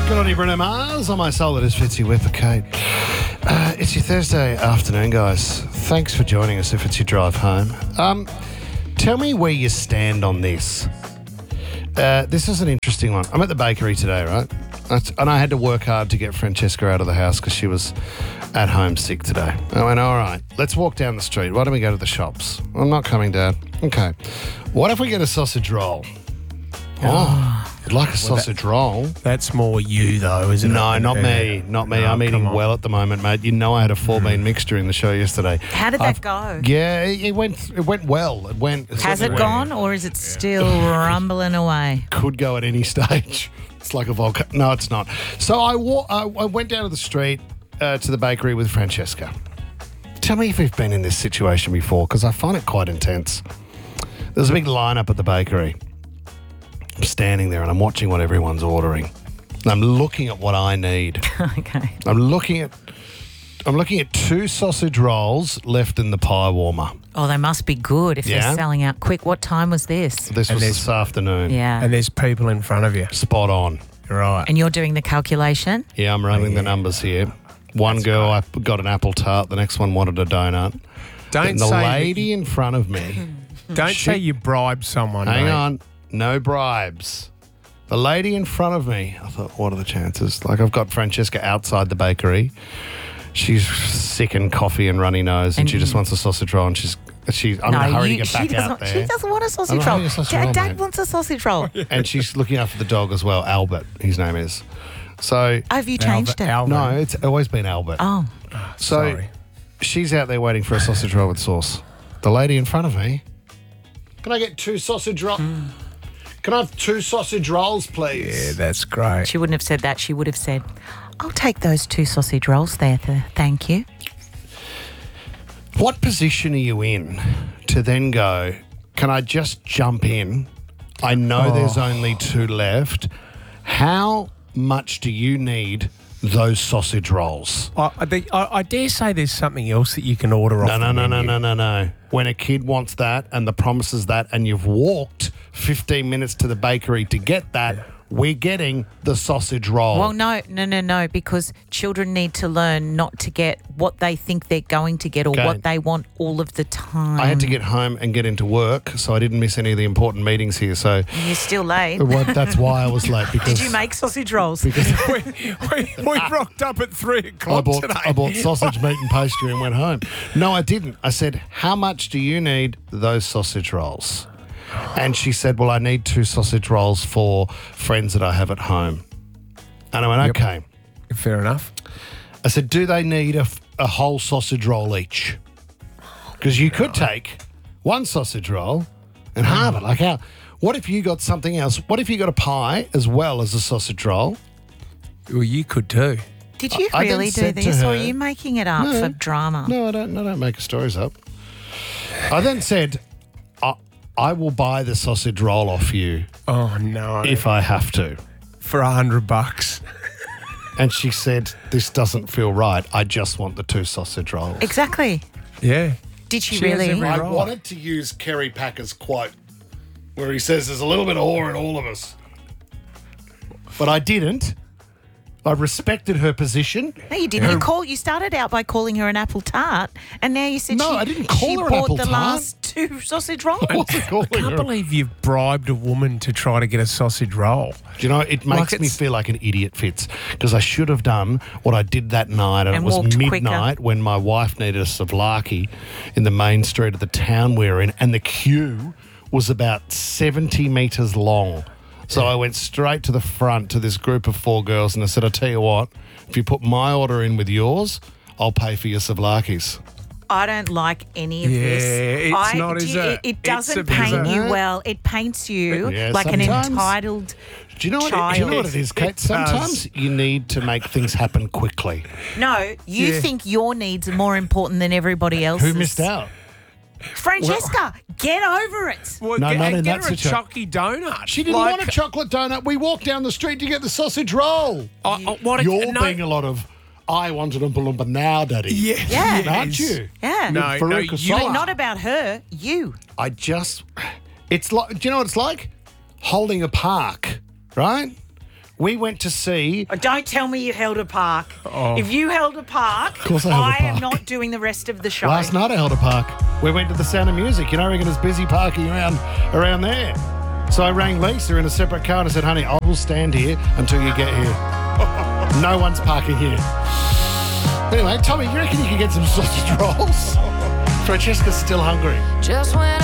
Good on you, Bruno Mars. On my soul, it is Fitzy Whipper, Kate. It's your Thursday afternoon, guys. Thanks for joining us if it's your drive home. Tell me where you stand on this. This is an interesting one. I'm at the bakery today, right? And I had to work hard to get Francesca out of the house because she was at home sick today. I went, all right, let's walk down the street. Why don't we go to the shops? I'm not coming, Dad. Okay. What if we get a sausage roll? Oh, you'd like a sausage roll? That's more you, though, isn't it? No, not me. Not me. No, I'm eating come on. well at the moment, mate. You know I had a 4-bean mixture in the show yesterday. How did that go? Yeah, it went well. It went. Has it gone, or is it still rumbling away? Could go at any stage. It's like a volcano. No, it's not. So I went down to the street to the bakery with Francesca. Tell me if you've been in this situation before, because I find it quite intense. There's a big lineup at the bakery. I'm standing there and I'm watching what everyone's ordering. And I'm looking at what I need. Okay. I'm looking at 2 sausage rolls left in the pie warmer. Oh, they must be good if Yeah. they're selling out quick. What time was this? This was this afternoon. Yeah. And there's people in front of you. Spot on. Right. And you're doing the calculation? Yeah, I'm running the numbers here. One girl I got an apple tart. The next one wanted a donut. Don't And the say lady in front of me. Don't say you bribed someone. Hang mate. on. No bribes. The lady in front of me, I thought, what are the chances? Like, I've got Francesca outside the bakery. She's sick and coffee and runny nose, and she just wants a sausage roll, and I'm in a hurry to get back out there. She doesn't want a I'm sausage not roll. having a sausage roll, Dad mate. wants a sausage roll. And she's looking after the dog as well, Albert, his name is. So, Have you changed it? Alvin. no, it's always been Albert. Oh, So Sorry. she's out there waiting for a sausage roll with sauce. The lady in front of me, can I get 2 sausage rolls? Can I have 2 sausage rolls, please? Yeah, that's great. she wouldn't have said that. She would have said, I'll take those 2 sausage rolls there. Thank you. What position are you in to then go, can I just jump in? I know there's only 2 left. How much do you need those sausage rolls? I dare say there's something else that you can order off the menu. No. When a kid wants that and the promise is that and you've walked 15 minutes to the bakery to get that, we're getting the sausage roll. Well, no, because children need to learn not to get what they think they're going to get or Okay. what they want all of the time. I had to get home and get into work, so I didn't miss any of the important meetings here. So You're still late. that's why I was late. Because Did you make sausage rolls? we rocked up at 3 o'clock today. I bought sausage, meat and pastry and went home. No, I didn't. I said, how much do you need those sausage rolls? And she said, well, I need 2 sausage rolls for friends that I have at home. And I went, Yep. okay. Fair enough. I said, do they need a whole sausage roll each? Because you could take 1 sausage roll and halve it. Like how? What if you got something else? What if you got a pie as well as a sausage roll? Well, you could too. Did you I then really do said to this, or are her- you making it up No. for drama? No, I don't make stories up. I then said, I will buy the sausage roll off you Oh, no. if I have to. For $100. And she said, this doesn't feel right. I just want the 2 sausage rolls. Exactly. Yeah. Did she She has really? every- I right. wanted to use Kerry Packer's quote where he says there's a little bit of awe in all of us. But I didn't. I respected her position. No, you didn't. You started out by calling her an apple tart, and now you said No, she, I didn't call she her an bought apple the tart. last 2 sausage rolls. I wasn't calling I can't her. believe you've bribed a woman to try to get a sausage roll. Do you know, it makes me it's- feel like an idiot, Fitz, because I should have done what I did that night, and it And was walked quicker. midnight when my wife needed a souvlaki in the main street of the town we're in, and the queue was about 70 metres long. So I went straight to the front to this group of 4 girls, and I said, I tell you what, if you put my order in with yours, I'll pay for your souvlakis. I don't like any of Yeah, this. it's not, is it? It It's doesn't a paint bit- you well. It paints you Yeah, like an sometimes. entitled Do you know what? child. Do you know what it is, Kate? It Sometimes you need to make things happen quickly. No, you Yeah. think your needs are more important than everybody else's. Who missed out? Francesca, get over it. Well, No, not in get that her a situation. chalky donut. She didn't want a chocolate donut. We walked down the street to get the sausage roll. You're being a lot of, I want an Oompa Loompa now, Daddy. Yeah. Yeah. Aren't you? Yeah. No, Farouk you Asad. But not about her, you. I just, it's like, do you know what it's like? Holding a park, right? We went to see. Oh, don't tell me you held a park. Oh. If you held a park, course I held a am park. not doing the rest of the show. Last night I held a park. We went to the Sound of Music. You know, I reckon there's busy parking around there. So I rang Lisa in a separate car and I said, honey, I will stand here until you get here. No one's parking here. Anyway, Tommy, you reckon you could get some sausage rolls? Francesca's still hungry. Just when